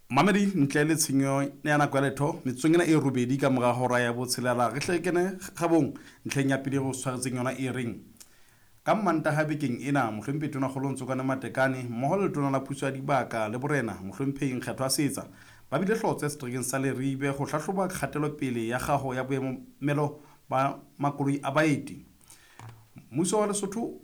Mamedi ntle le tshenyo ya nako ya letho metsong ena e robedi ka morago hora ya botshelela re hle kene gabong ntlheng ya pele go tshwaretseng yona e reng ka Mantaha bekeng ena mohlomphedi tona kgolo Ntsokana Matekane mmoho le letona la puso ya dibaka le borena mohlomphedi Nkgetho a Setsa ba bile hlotse seterekeng sa Leribe go hlahloba kgatelopele ya gago ya boemelo ba makoloi a baeti. Mmuso wa Lesotho